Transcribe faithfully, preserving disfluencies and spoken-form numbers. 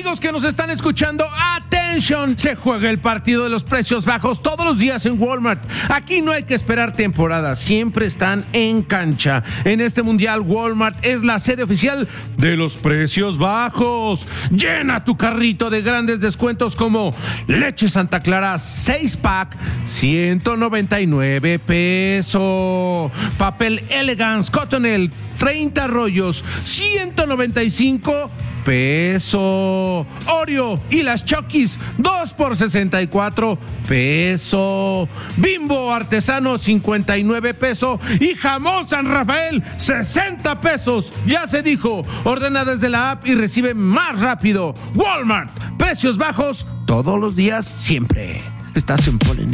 Amigos que nos están escuchando, ¡atención! Se juega el partido de los precios bajos todos los días en Walmart. Aquí no hay que esperar temporada, siempre están en cancha. En este mundial, Walmart es la sede oficial de los precios bajos. Llena tu carrito de grandes descuentos como leche Santa Clara seis pack, ciento noventa y nueve pesos. Papel Elegance Cottonelle, treinta rollos, ciento noventa y cinco pesos. Oreo y las Chokis, dos por sesenta y cuatro pesos. Bimbo Artesano, cincuenta y nueve pesos. Y jamón San Rafael, sesenta pesos. Ya se dijo, ordena desde la app y recibe más rápido. Walmart, precios bajos todos los días, siempre. Estás en Polen.